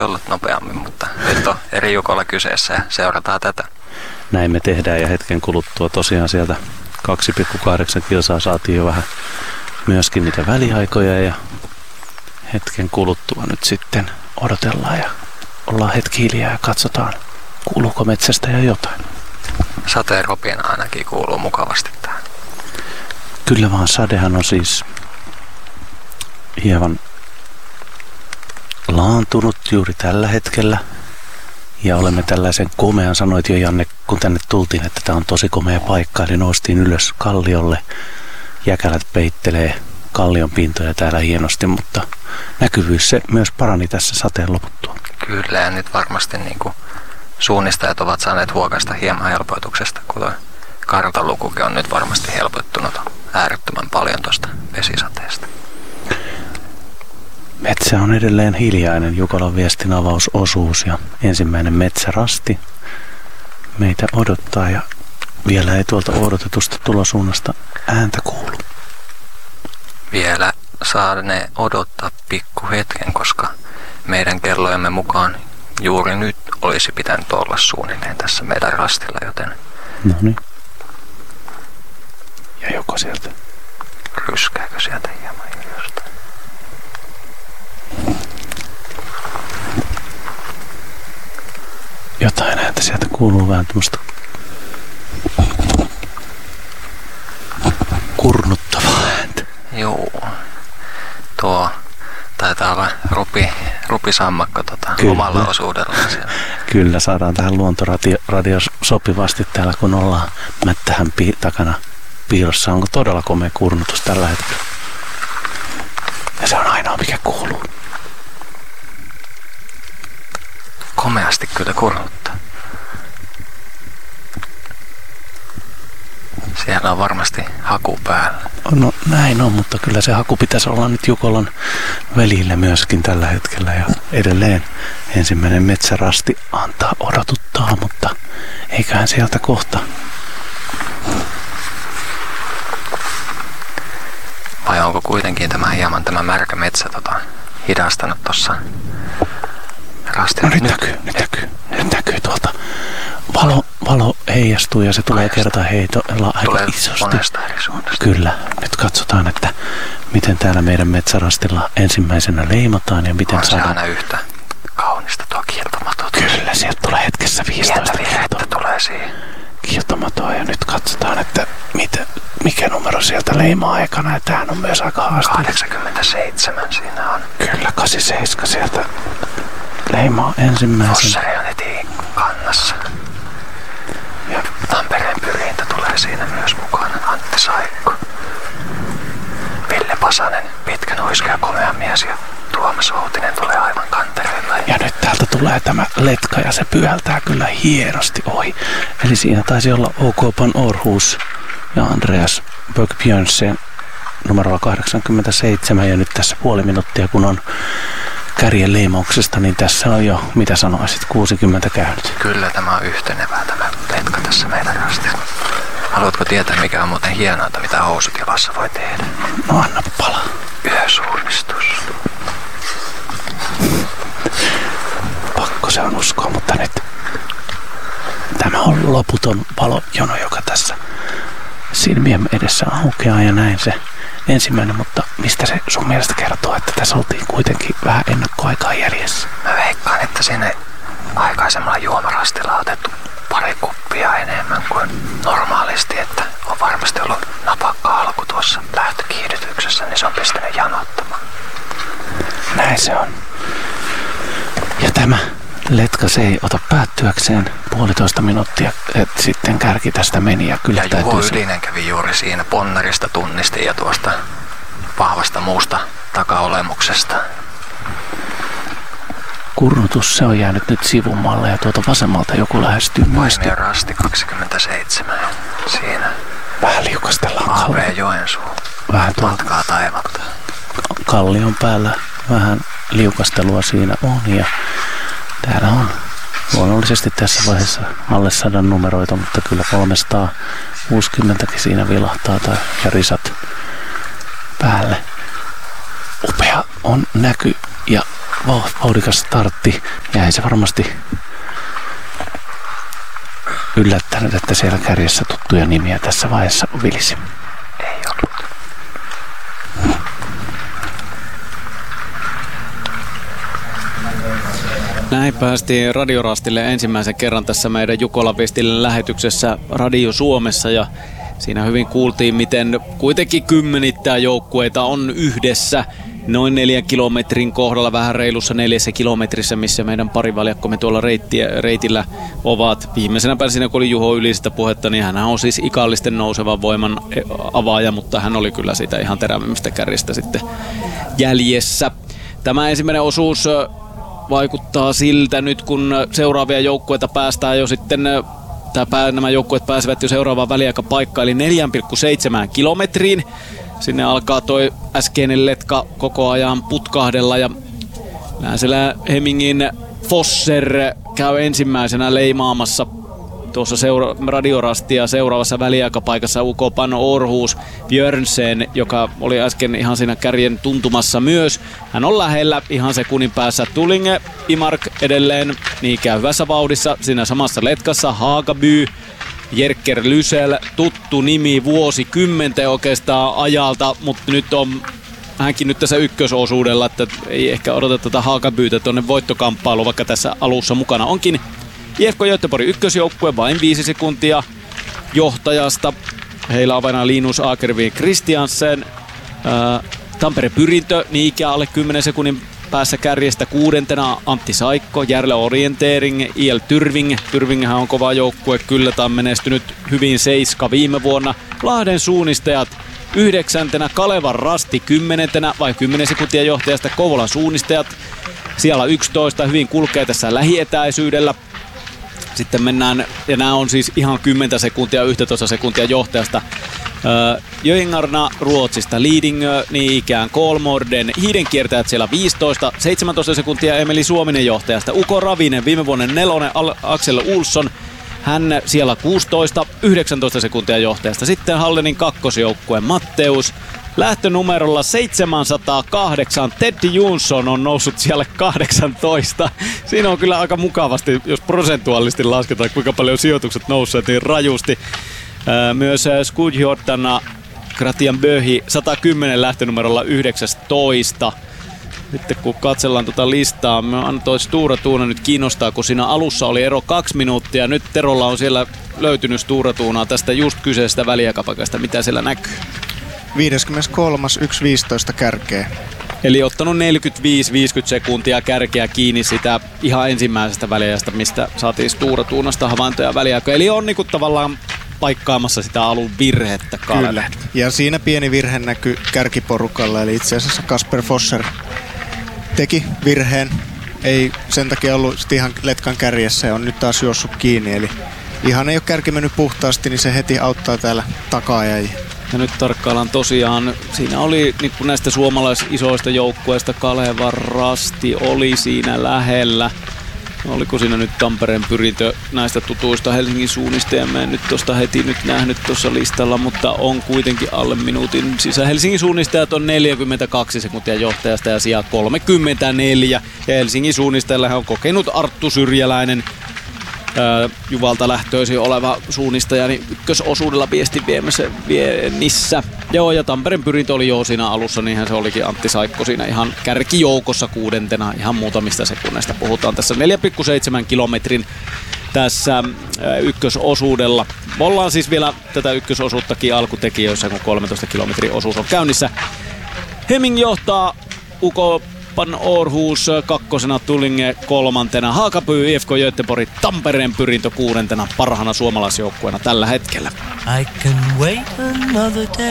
ollut nopeammin, mutta nyt on eri Jukola kyseessä ja seurataan tätä. Näin me tehdään ja hetken kuluttua tosiaan sieltä 2,8 kilsaa saatiin jo vähän myöskin niitä väliaikoja ja hetken kuluttua nyt sitten odotellaan ja ollaan hetki hiljaa ja katsotaan, kuuluuko metsästä ja jotain. Sateen ropina ainakin kuuluu mukavasti tähän. Kyllä vaan, sadehan on siis hieman laantunut juuri tällä hetkellä. Ja olemme tällaisen komean, sanoit jo Janne, kun tänne tultiin, että tämä on tosi komea paikka. Eli noustiin ylös kalliolle, jäkälät peittelee kallion pintoja täällä hienosti, mutta näkyvyys se myös parani tässä sateen loputtua. Kyllä, ja nyt varmasti suunnistajat ovat saaneet huokasta hieman helpoituksesta, kun tuo kartalukukin on nyt varmasti helpottunut äärettömän paljon tuosta vesisateesta. Metsä on edelleen hiljainen, Jukolan viestin avausosuus ja ensimmäinen metsärasti meitä odottaa ja vielä ei tuolta odotetusta tulosuunnasta ääntä kuulu. Vielä saa ne odottaa pikkuhetken, koska meidän kellojemme mukaan juuri nyt olisi pitänyt olla suunnilleen tässä meidän rastilla, joten... Noniin. Ja joko sieltä? Ryskääkö sieltä hieman jostain? Jotain ääntä sieltä kuuluu, vähän tämmöistä kurnuttavaa ääntä. Joo. Tuo taitaa olla rupisammakko omalla osuudellaan siellä. Kyllä, saadaan tähän luontoradio sopivasti täällä, kun ollaan mättähän takana piilossa. Onko todella komea kurnutus tällä hetkellä? Ja se on ainoa, mikä kuuluu. Komeasti kyllä kurnuttaa. Siellä on varmasti haku päällä. No näin on, mutta kyllä se haku pitäisi olla nyt Jukolan välillä myöskin tällä hetkellä. Ja edelleen ensimmäinen metsärasti antaa odotuttaa, mutta eiköhän sieltä kohta. Vai onko kuitenkin tämä märkä metsä hidastanut tuossa rastilla? No nyt näkyy tuolta. Valo heijastuu ja se tulee kertaheitolla aika isosti. Monesta eri suunnasta. Kyllä. Nyt katsotaan, että miten täällä meidän metsärastilla ensimmäisenä leimataan ja miten saadaan. On se aina yhtä kaunista tuo kiiltomato. Kyllä, sieltä tulee hetkessä 15 kiiltomato. Tulee siihen. Kiiltomatoa ja nyt katsotaan, että mikä numero sieltä leimaa aikana. Ja tämähän on myös aika haasteellinen. 87 siinä on. Kyllä, 87 sieltä leimaa ensimmäisen. Fossari on heti kannassa. Ja Tampereen pyrintä tulee siinä myös mukana. Antti Saikko. Ville Pasanen, pitkä nuiska ja komea mies. Ja Tuomas Outinen tulee aivan kantereilla. Ja nyt täältä tulee tämä letka ja se pyhältää kyllä hienosti ohi. Eli siinä taisi olla OK Pan Århus ja Andreas Böckbjörnsen numerolla 87. Ja nyt tässä puoli minuuttia kun on kärjen leimauksesta, niin tässä on jo, mitä sanoisit, 60 käynyt. Kyllä tämä on yhtenevää tämä letka tässä meidän rastilla. Haluatko tietää, mikä on muuten hienointa, mitä housut jalassa voi tehdä? No anna palaa. Yösuunnistus. Pakko se on uskoa, mutta nyt tämä on loputon valojono, joka tässä silmien edessä aukeaa ja näin se ensimmäinen, mutta mistä se sun mielestä kertoo, että tässä oltiin kuitenkin vähän ennakkoaikaa jäljessä? Mä veikkaan, että sinne aikaisemmalla juomarastilla on otettu pari kuppia enemmän kuin normaalisti, että on varmasti ollut napakka alku tuossa lähtökiihdytyksessä, niin se on pistänyt janottamaan. Näin se on. Ja tämä letka se ei ota päättyäkseen 1,5 minuuttia, että sitten kärki tästä meni ja kyllä ja Juho Ylinen kävi juuri siinä ponnarista tunnisti ja tuosta vahvasta muusta takaolemuksesta. Kurnutus, se on jäänyt nyt sivummalle ja tuolta vasemmalta joku lähestyy muisti. Vaimio rasti 27 siinä. Vähän liukastellaan Aapeen Joensuu. Vähän matkaa taivalta. Kallion päällä vähän liukastelua siinä on ja täällä on luonnollisesti tässä vaiheessa alle 100 numeroita, mutta kyllä 360kin siinä vilahtaa ja risat päälle. Upea on näky ja vauhdikas startti. Ja ei se varmasti yllättänyt, että siellä kärjessä tuttuja nimiä tässä vaiheessa vilisi. Ei ollut. Näin päästiin Radiorastille ensimmäisen kerran tässä meidän Jukola Vestille lähetyksessä Radio Suomessa ja siinä hyvin kuultiin, miten kuitenkin kymmenittäin joukkueita on yhdessä noin 4 kilometrin kohdalla, vähän reilussa 4 kilometrissä, missä meidän parivaljakkomme tuolla reitillä ovat. Viimeisenä päivänä, kun oli Juho Ylisestä puhetta, niin hän on siis ikallisten nousevan voiman avaaja, mutta hän oli kyllä siitä ihan terävimmistä kärjistä sitten jäljessä. Tämä ensimmäinen osuus vaikuttaa siltä nyt, kun seuraavia joukkueita päästään jo sitten, nämä joukkueet pääsevät jo seuraavaan väliaikapaikkaan, eli 4,7 kilometriin. Sinne alkaa toi äskeinen letka koko ajan putkahdella ja siellä Hemmingin Fosser käy ensimmäisenä leimaamassa tuossa Radiorastia seuraavassa väliaikapaikassa Ukopan Århus Björnsen, joka oli äsken ihan siinä kärjen tuntumassa myös. Hän on lähellä ihan sekunnin päässä. Tulinge Imark edelleen niin käy hyvässä vauhdissa siinä samassa letkassa. Hagaby, Jerker Lysel, tuttu nimi vuosikymmenten oikeastaan ajalta, mutta nyt on hänkin nyt tässä ykkösosuudella, että ei ehkä odota tätä Hagabyytä tuonne voittokamppailuun, vaikka tässä alussa mukana onkin IFK Göteborg ykkösjoukkue, vain 5 sekuntia johtajasta. Heillä on aina Linus Akervin Christiansen. Tampere Pyrintö niin ikään alle 10 sekunnin päässä kärjestä 6. Antti Saikko, Järle Orientering, IL Tyrving. Tyrvinghän on kova joukkue, kyllä tämä on menestynyt hyvin 7 viime vuonna. Lahden suunnistajat 9. Kalevan Rasti 10. vai 10 sekuntia johtajasta. Kouvolan suunnistajat siellä 11, hyvin kulkee tässä lähietäisyydellä. Sitten mennään, ja nämä on siis ihan 10 sekuntia, 11 sekuntia johtajasta. Jöingarna Ruotsista, Lidingö, niin ikään Kolmorden, hiidenkiertäjät siellä 15, 17 sekuntia Emeli Suominen johtajasta. Uko Ravinen, viime vuoden 4. Axel Olsson, hän siellä 16, 19 sekuntia johtajasta. Sitten Hallenin kakkosjoukkue Matteus. Lähtönumerolla 708 Teddy Jonsson on noussut siellä 18. Siinä on kyllä aika mukavasti, jos prosentuaalisesti lasketaan, kuinka paljon sijoitukset nousseet niin rajusti. Myös Skudjordana Gratian Böhi 110 lähtönumerolla 19. Sitten kun katsellaan tuota listaa, me antoi Stura Tuuna nyt kiinnostaa, kun siinä alussa oli ero 2 minuuttia. Nyt Terolla on siellä löytynyt Stura Tuunaa tästä just kyseisestä väliaikapaikasta. Mitä siellä näkyy? 53. 1.15 kärkeä. Eli ottanut 45-50 sekuntia kärkeä kiinni sitä ihan ensimmäisestä väliajasta, mistä saatiin Stura Tuunasta havaintoja väliaikoja. Eli on niinku tavallaan paikkaamassa sitä alun virhettä. Kyllä. Ja siinä pieni virhe näkyy kärkiporukalla, eli itse asiassa Kasper Fosser teki virheen. Ei sen takia ollut ihan letkan kärjessä ja on nyt taas juossut kiinni. Eli ihan ei ole kärki mennyt puhtaasti, niin se heti auttaa täällä taka-ajajia. Ja nyt tarkkaillaan tosiaan, siinä oli niin kuin näistä suomalaisisoista joukkueista Kalevan Rasti oli siinä lähellä. Oliko siinä nyt Tampereen Pyrintö näistä tutuista Helsingin suunnistajia? Mä en nyt tuosta heti nyt nähnyt tuossa listalla, mutta on kuitenkin alle minuutin sisään. Helsingin suunnistajat on 42 sekuntia johtajasta ja sijaa 34. Ja Helsingin suunnistajallahan on kokenut Arttu Syrjäläinen, Juvalta lähtöisin oleva suunnistaja, niin ykkösosuudella viesti viennissä. Joo, ja Tampereen Pyrintö oli jo siinä alussa, niinhän se olikin Antti Saikko siinä ihan kärkijoukossa 6. ihan muutamista sekunneista. Puhutaan tässä 4,7 kilometrin tässä ykkösosuudella. Ollaan siis vielä tätä ykkösosuuttakin alkutekijöissä, kun 13 kilometrin osuus on käynnissä. Hemming johtaa Ukopan Århus 2. Tulinge 3. Hagaby IFK Göteborg Tampereen Pyrintö 6. parhaana suomalaisjoukkueena tällä hetkellä. I can wait another day.